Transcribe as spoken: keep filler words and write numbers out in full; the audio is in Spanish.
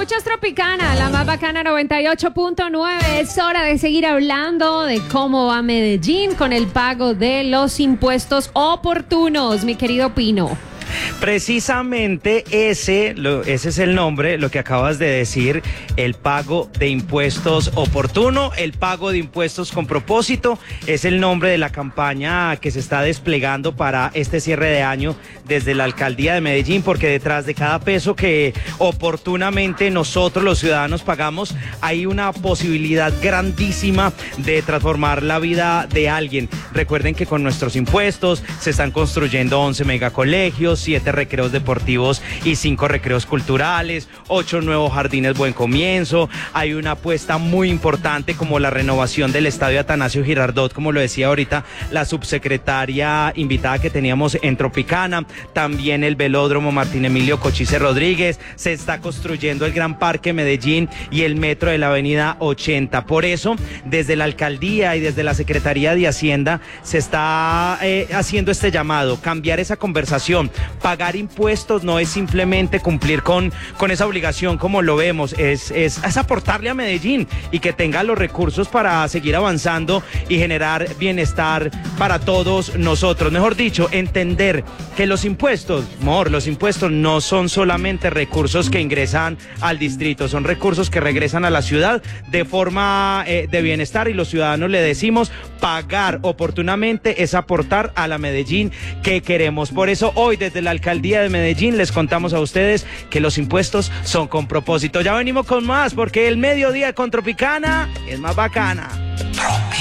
Escuchas Tropicana, la más bacana noventa y ocho punto nueve. Es hora de seguir hablando de cómo va Medellín con el pago de los impuestos oportunos, mi querido Pino. Precisamente ese, lo, ese es el nombre, lo que acabas de decir, el pago de impuestos oportuno, el pago de impuestos con propósito, es el nombre de la campaña que se está desplegando para este cierre de año desde la Alcaldía de Medellín, porque detrás de cada peso que oportunamente nosotros los ciudadanos pagamos, hay una posibilidad grandísima de transformar la vida de alguien. Recuerden que con nuestros impuestos se están construyendo once megacolegios, siete recreos deportivos y cinco recreos culturales, ocho nuevos jardines Buen Comienzo. Hay una apuesta muy importante como la renovación del estadio Atanasio Girardot, como lo decía ahorita la subsecretaria invitada que teníamos en Tropicana. También el velódromo Martín Emilio Cochise Rodríguez. Se está construyendo el Gran Parque Medellín y el metro de la avenida ochenta. Por eso, desde la alcaldía y desde la Secretaría de Hacienda se está eh, haciendo este llamado, cambiar esa conversación. Pagar impuestos no es simplemente cumplir con, con esa obligación como lo vemos, es, es, es aportarle a Medellín y que tenga los recursos para seguir avanzando y generar bienestar para todos nosotros. Mejor dicho, entender que los impuestos, amor, los impuestos no son solamente recursos que ingresan al distrito, son recursos que regresan a la ciudad de forma eh, de bienestar, y los ciudadanos le decimos, pagar oportunamente es aportar a la Medellín que queremos. Por eso hoy desde la Alcaldía de Medellín les contamos a ustedes que los impuestos son con propósito. Ya venimos con más porque el mediodía con Tropicana es más bacana.